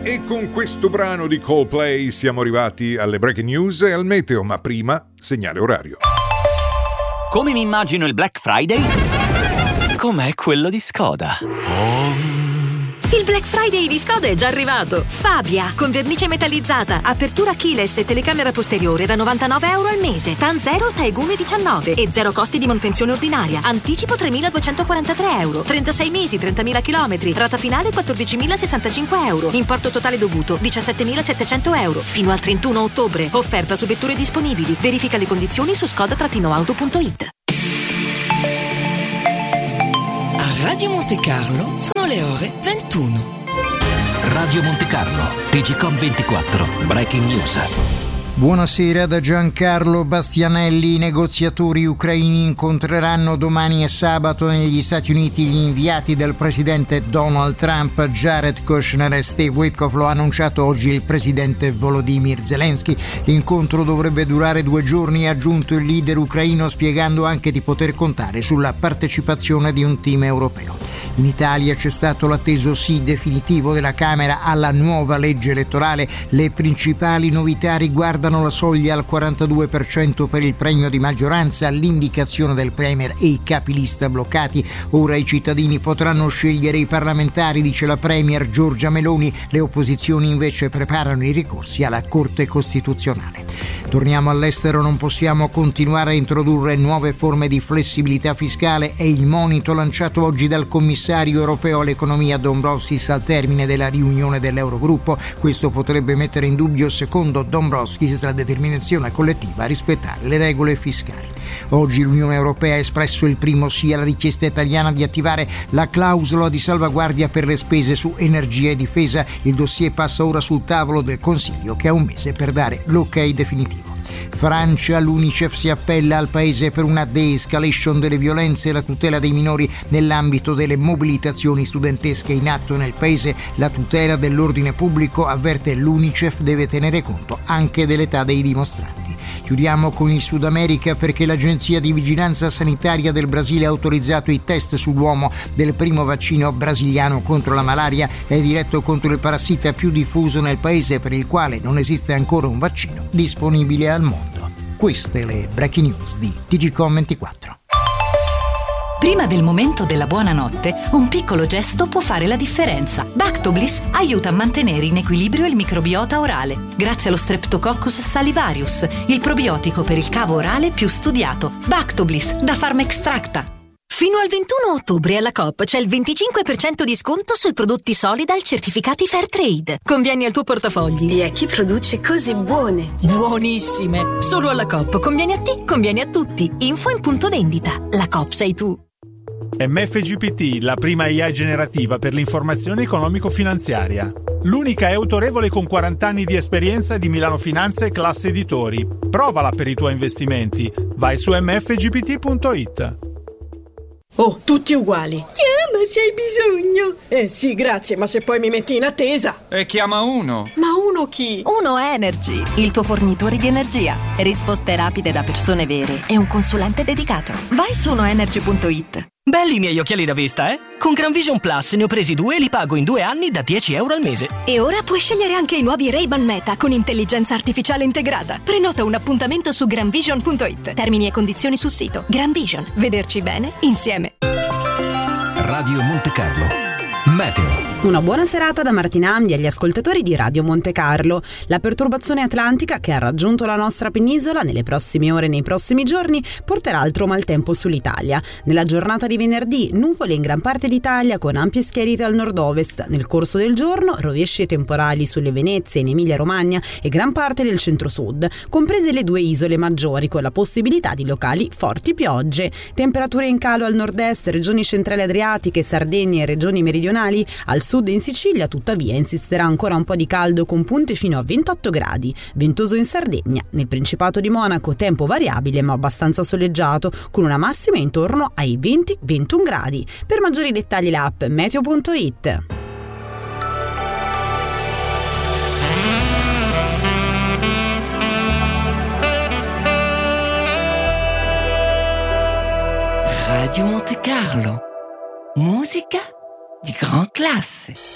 E con questo brano di Coldplay siamo arrivati alle breaking news e al meteo, ma prima segnale orario. Come mi immagino il Black Friday? Com'è quello di Skoda. Il Black Friday di Skoda è già arrivato. Fabia, con vernice metallizzata, apertura keyless e telecamera posteriore da €99 al mese. TAN 0, Taegumi 19 e 0 costi di manutenzione ordinaria. Anticipo €3.243. 36 mesi, 30.000 chilometri. Rata finale €14.065. Importo totale dovuto €17.700. Fino al 31 ottobre. Offerta su vetture disponibili. Verifica le condizioni su skoda-auto.it. Radio Monte Carlo sono le ore 21. Radio Monte Carlo, TGcom 24, Breaking News. Buonasera da Giancarlo Bastianelli. I negoziatori ucraini incontreranno domani e sabato negli Stati Uniti gli inviati del presidente Donald Trump. Jared Kushner e Steve Witkoff, lo ha annunciato oggi il presidente Volodymyr Zelensky. L'incontro dovrebbe durare 2 giorni, ha aggiunto il leader ucraino, spiegando anche di poter contare sulla partecipazione di un team europeo. In Italia c'è stato l'atteso sì definitivo della Camera alla nuova legge elettorale. Le principali novità riguardano la soglia al 42% per il premio di maggioranza, l'indicazione del premier e i capilista bloccati. Ora i cittadini potranno scegliere i parlamentari, dice la premier Giorgia Meloni. Le opposizioni invece preparano i ricorsi alla Corte Costituzionale. Torniamo all'estero, non possiamo continuare a introdurre nuove forme di flessibilità fiscale, è il monito lanciato oggi dal commissario europeo all'economia Dombrovskis al termine della riunione dell'Eurogruppo. Questo potrebbe mettere in dubbio, secondo Dombrovskis, la determinazione collettiva a rispettare le regole fiscali. Oggi l'Unione Europea ha espresso il primo sì alla richiesta italiana di attivare la clausola di salvaguardia per le spese su energia e difesa. Il dossier passa ora sul tavolo del Consiglio, che ha un mese per dare l'ok definitivo. Francia, l'UNICEF si appella al paese per una de-escalation delle violenze e la tutela dei minori nell'ambito delle mobilitazioni studentesche in atto nel paese. La tutela dell'ordine pubblico, avverte l'UNICEF, deve tenere conto anche dell'età dei dimostranti. Chiudiamo con il Sud America, perché l'Agenzia di Vigilanza Sanitaria del Brasile ha autorizzato i test sull'uomo del primo vaccino brasiliano contro la malaria. È diretto contro il parassita più diffuso nel paese, per il quale non esiste ancora un vaccino disponibile al mondo. Queste le breaking news di TGcom 24. Prima del momento della buonanotte, un piccolo gesto può fare la differenza. Bactobliss aiuta a mantenere in equilibrio il microbiota orale, grazie allo Streptococcus salivarius, il probiotico per il cavo orale più studiato. Bactobliss da Pharmaextracta. Fino al 21 ottobre alla Coop c'è il 25% di sconto sui prodotti Solidal certificati Fairtrade. Convieni al tuo portafogli. E a chi produce cose buone. Buonissime! Solo alla Coop. Convieni a te, convieni a tutti. Info in punto vendita. La Coop sei tu. MFGPT, la prima AI generativa per l'informazione economico-finanziaria. L'unica è autorevole con 40 anni di esperienza di Milano Finanza e Classe Editori. Provala per i tuoi investimenti. Vai su mfgpt.it. Oh, tutti uguali. Chiama se hai bisogno. Sì, grazie, ma se poi mi metti in attesa. E chiama uno. Ma uno chi? Uno Energy, il tuo fornitore di energia. Risposte rapide da persone vere e un consulente dedicato. Vai su unoenergy.it. Belli i miei occhiali da vista, eh? Con Gran Vision Plus ne ho presi 2 e li pago in 2 anni da €10 al mese. E ora puoi scegliere anche i nuovi Ray-Ban Meta con intelligenza artificiale integrata. Prenota un appuntamento su granvision.it. Termini e condizioni sul sito. Gran Vision. Vederci bene insieme. Radio Monte Carlo, meteo. Una buona serata da Martina Amdi agli ascoltatori di Radio Monte Carlo. La perturbazione atlantica che ha raggiunto la nostra penisola nelle prossime ore e nei prossimi giorni porterà altro maltempo sull'Italia. Nella giornata di venerdì nuvole in gran parte d'Italia con ampie schiarite al nord-ovest. Nel corso del giorno rovesci e temporali sulle Venezie, in Emilia-Romagna e gran parte del centro-sud, comprese le 2 isole maggiori, con la possibilità di locali forti piogge. Temperature in calo al nord-est, regioni centrali adriatiche, Sardegna e regioni meridionali. Al sud in Sicilia, tuttavia, insisterà ancora un po' di caldo con punte fino a 28 gradi. Ventoso in Sardegna. Nel Principato di Monaco tempo variabile ma abbastanza soleggiato, con una massima intorno ai 20-21 gradi. Per maggiori dettagli l'app meteo.it. Radio Monte Carlo. Musica di grande classe.